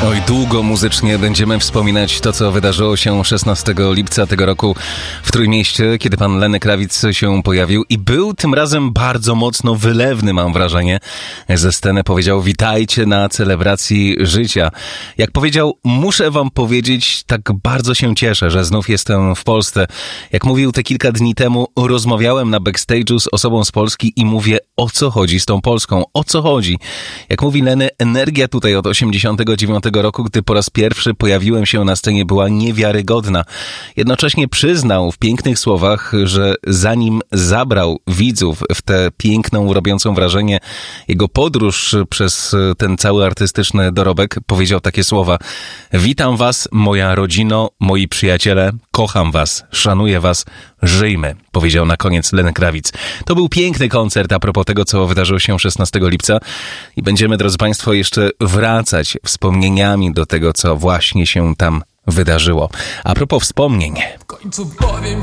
Oj, długo muzycznie będziemy wspominać to, co wydarzyło się 16 lipca tego roku w Trójmieście, kiedy pan Lenny Kravitz się pojawił i był tym razem bardzo mocno wylewny, mam wrażenie. Ze sceny powiedział: witajcie na celebracji życia. Jak powiedział: muszę wam powiedzieć, tak bardzo się cieszę, że znów jestem w Polsce. Jak mówił te kilka dni temu, rozmawiałem na backstage'u z osobą z Polski i mówię, o co chodzi z tą Polską, o co chodzi. Jak mówi Lenny, energia tutaj od 89 roku, gdy po raz pierwszy pojawiłem się na scenie, była niewiarygodna. Jednocześnie przyznał w pięknych słowach, że zanim zabrał widzów w tę piękną, robiącą wrażenie jego podróż przez ten cały artystyczny dorobek, powiedział takie słowa: witam was, moja rodzino, moi przyjaciele, kocham was, szanuję was, żyjmy, powiedział na koniec Lenny Kravitz. To był piękny koncert a propos tego, co wydarzyło się 16 lipca i będziemy, drodzy państwo, jeszcze wracać wspomnieniami do tego, co właśnie się tam wydarzyło. A propos wspomnień. W końcu powiem